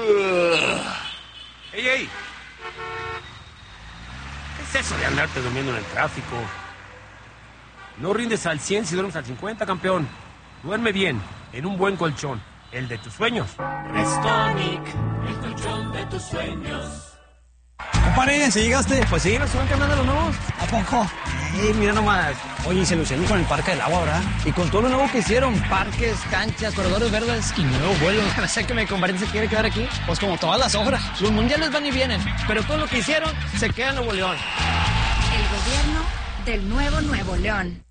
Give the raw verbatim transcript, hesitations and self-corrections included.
¡Ey, ey! ¿Qué es eso de andarte durmiendo en el tráfico? No rindes al cien si duermes al cincuenta, campeón. Duerme bien, en un buen colchón, el de tus sueños. Restonic, el colchón de tus sueños. Compadre, ¿sí llegaste? Pues sí, nos suben que andan los nuevos. ¿A poco? Ey, mira nomás. Oye, se lucieron con el Parque del Agua, ¿verdad? Y con todo lo nuevo que hicieron, parques, canchas, corredores verdes y nuevo vuelo. No sé que mi compadre se quiere quedar aquí. Pues como todas las obras. Los mundiales van y vienen, pero todo lo que hicieron se queda en Nuevo León. El gobierno del nuevo Nuevo León.